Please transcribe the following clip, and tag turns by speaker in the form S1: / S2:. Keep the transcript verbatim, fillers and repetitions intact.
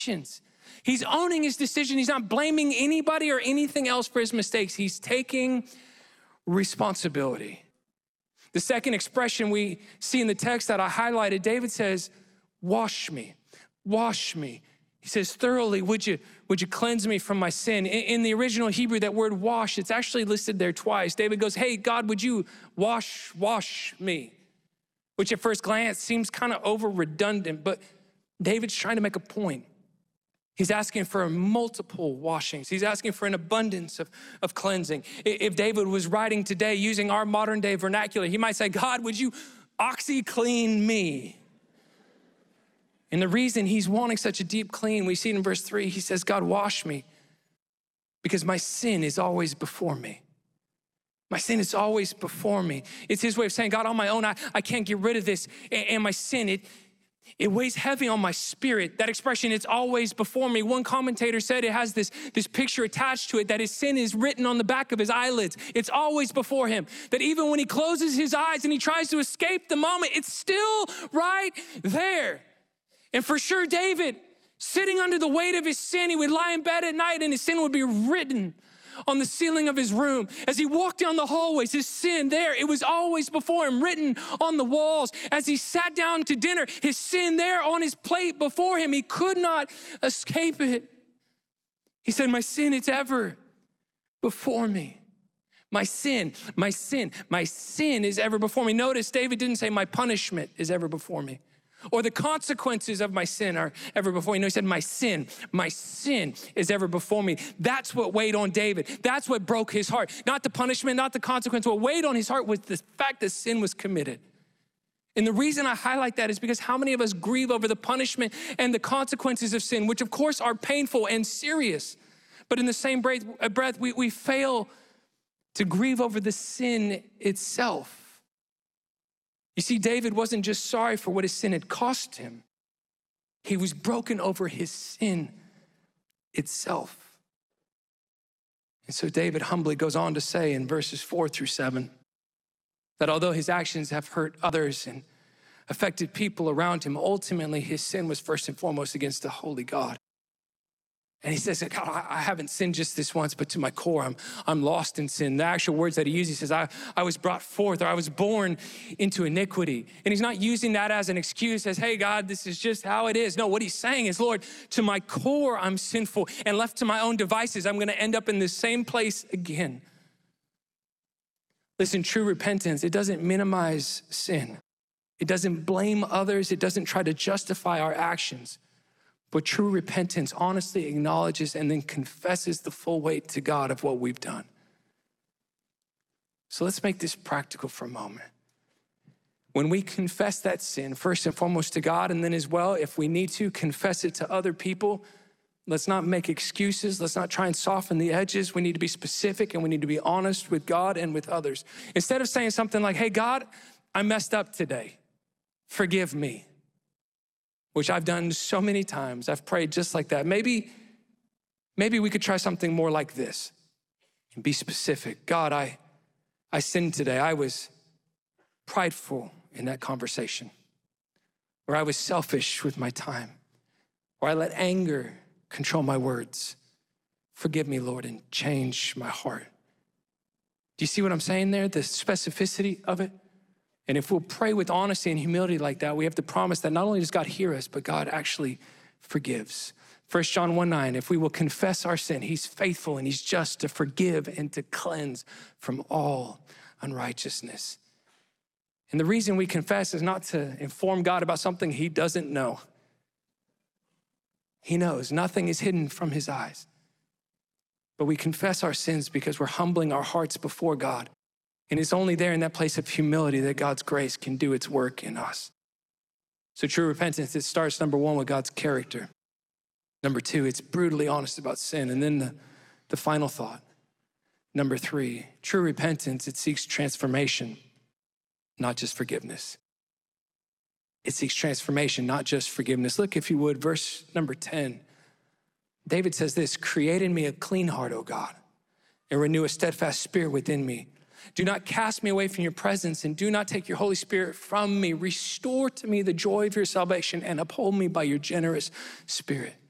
S1: actions. He's owning his decision. He's not blaming anybody or anything else for his mistakes. He's taking responsibility. The second expression we see in the text that I highlighted, David says, wash me, wash me. He says, thoroughly, would you, would you cleanse me from my sin? In, in the original Hebrew, that word wash, it's actually listed there twice. David goes, hey, God, would you wash, wash me? Which at first glance seems kind of over redundant, but David's trying to make a point. He's asking for multiple washings. He's asking for an abundance of, of cleansing. If David was writing today using our modern day vernacular, he might say, God, would you OxyClean me? And the reason he's wanting such a deep clean, we see it in verse three, he says, God, wash me because my sin is always before me. My sin is always before me. It's his way of saying, God, on my own, I, I can't get rid of this. And, and my sin, it, it weighs heavy on my spirit. That expression, it's always before me. One commentator said it has this, this picture attached to it that his sin is written on the back of his eyelids. It's always before him. That even when he closes his eyes and he tries to escape the moment, it's still right there. And for sure, David, sitting under the weight of his sin, he would lie in bed at night and his sin would be written on the ceiling of his room. As he walked down the hallways, his sin there, it was always before him, written on the walls. As he sat down to dinner, his sin there on his plate before him, he could not escape it. He said, my sin, it's ever before me. My sin, my sin, my sin is ever before me. Notice David didn't say my punishment is ever before me, or the consequences of my sin are ever before me. No, he said, my sin, my sin is ever before me. That's what weighed on David. That's what broke his heart. Not the punishment, not the consequence. What weighed on his heart was the fact that sin was committed. And the reason I highlight that is because how many of us grieve over the punishment and the consequences of sin, which of course are painful and serious. But in the same breath, breath we, we fail to grieve over the sin itself. You see, David wasn't just sorry for what his sin had cost him. He was broken over his sin itself. And so David humbly goes on to say in verses four through seven, that although his actions have hurt others and affected people around him, ultimately his sin was first and foremost against the holy God. And he says, God, I haven't sinned just this once, but to my core, I'm, I'm lost in sin. The actual words that he uses, he says, I, I was brought forth, or I was born into iniquity. And he's not using that as an excuse, as, hey, God, this is just how it is. No, what he's saying is, Lord, to my core, I'm sinful. And left to my own devices, I'm gonna end up in the same place again. Listen, true repentance, it doesn't minimize sin. It doesn't blame others. It doesn't try to justify our actions. But true repentance honestly acknowledges and then confesses the full weight to God of what we've done. So let's make this practical for a moment. When we confess that sin, first and foremost to God, and then as well, if we need to, confess it to other people, let's not make excuses. Let's not try and soften the edges. We need to be specific and we need to be honest with God and with others. Instead of saying something like, hey, God, I messed up today. Forgive me. Which I've done so many times. I've prayed just like that. Maybe, maybe we could try something more like this and be specific. God, I, I sinned today. I was prideful in that conversation, or I was selfish with my time, or I let anger control my words. Forgive me, Lord, and change my heart. Do you see what I'm saying there? The specificity of it? And if we'll pray with honesty and humility like that, we have the promise that not only does God hear us, but God actually forgives. First John one nine, if we will confess our sin, he's faithful and he's just to forgive and to cleanse from all unrighteousness. And the reason we confess is not to inform God about something he doesn't know. He knows nothing is hidden from his eyes. But we confess our sins because we're humbling our hearts before God. And it's only there in that place of humility that God's grace can do its work in us. So true repentance, it starts, number one, with God's character. Number two, it's brutally honest about sin. And then the, the final thought, number three, true repentance, it seeks transformation, not just forgiveness. It seeks transformation, not just forgiveness. Look, if you would, verse number ten. David says this, create in me a clean heart, O God, and renew a steadfast spirit within me. Do not cast me away from your presence, and do not take your Holy Spirit from me. Restore to me the joy of your salvation and uphold me by your generous spirit.